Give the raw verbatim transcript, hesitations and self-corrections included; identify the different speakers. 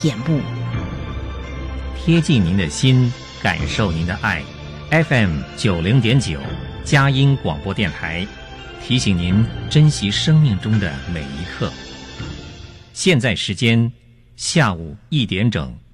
Speaker 1: 眼目，
Speaker 2: 贴近您的心，感受您的爱。F M 九零点九，佳音广播电台，提醒您珍惜生命中的每一刻。现在时间下午一点整。